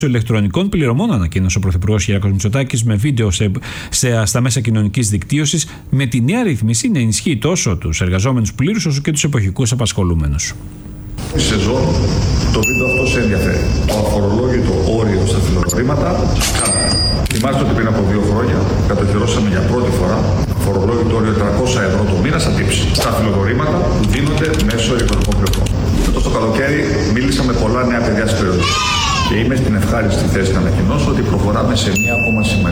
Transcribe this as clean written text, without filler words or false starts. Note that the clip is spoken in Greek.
ηλεκτρονικών πληρωμών, ανακοίνωσε ο Πρωθυπουργός Κυριάκος Μητσοτάκης με βίντεο στα μέσα κοινωνικής δικτύωσης, με τη νέα ρύθμιση να ενισχύει τόσο τους εργαζόμενους πλήρους όσο και τους εποχικούς απασχολούμενους. Η σεζόν, το βίντεο αυτό σε ενδιαφέρει. Το αφορολόγητο όριο στα φιλοδορήματα χάνεται. Θυμάστε ότι πριν από 2 χρόνια κατοχυρώσαμε για πρώτη φορά φορολόγητο όριο 300 ευρώ το μήνα σαν τύψη. Στα φιλοδορήματα που δίνονται μέσω ηλεκτρονικών πληρωμών. Φέτος το καλοκαίρι μίλησα με πολλά νέα παιδιά στην περιοχή. Και είμαι στην ευχάριστη θέση να ανακοινώσω ότι προχωράμε σε μια ακόμα σημαντική